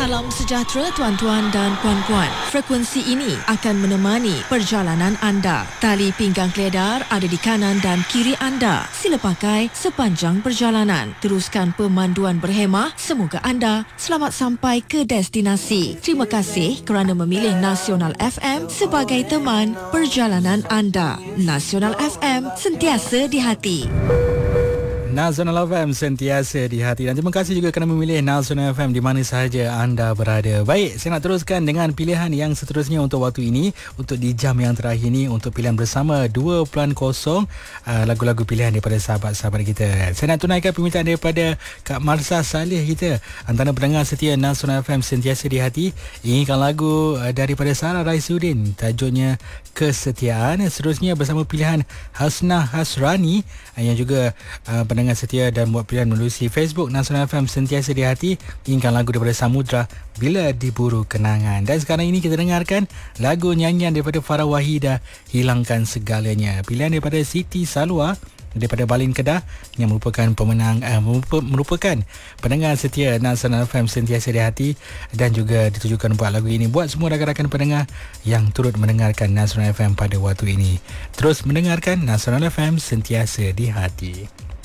Salam sejahtera tuan-tuan dan puan-puan. Frekuensi ini akan menemani perjalanan anda. Tali pinggang keledar ada di kanan dan kiri anda. Sila pakai sepanjang perjalanan. Teruskan pemanduan berhemah. Semoga anda selamat sampai ke destinasi. Terima kasih kerana memilih Nasional FM sebagai teman perjalanan anda. Nasional FM, sentiasa di hati. Nasional FM sentiasa di hati. Dan terima kasih juga kerana memilih Nasional FM di mana sahaja anda berada. Baik, saya nak teruskan dengan pilihan yang seterusnya untuk waktu ini, untuk di jam yang terakhir ini, untuk pilihan bersama 2.0 lagu-lagu pilihan daripada sahabat-sahabat kita. Saya nak tunaikan permintaan daripada Kak Marsha Saleh kita, antara pendengar setia Nasional FM sentiasa di hati, inginkan lagu daripada Sarah Raisuddin, tajuknya Kesetiaan. Seterusnya bersama pilihan Hasnah Hasrani yang juga pendengar setia dan buat pilihan melalui Facebook Nasional FM sentiasa di hati, inginkan lagu daripada Samudra, Bila Diburu Kenangan. Dan sekarang ini kita dengarkan lagu nyanyian daripada Farah Wahidah, Hilangkan Segalanya. Pilihan daripada Siti Salwa daripada Balin Kedah yang merupakan pemenang merupakan pendengar setia Nasional FM sentiasa di hati, dan juga ditujukan buat lagu ini buat semua rakan-rakan pendengar yang turut mendengarkan Nasional FM pada waktu ini. Terus mendengarkan Nasional FM sentiasa di hati.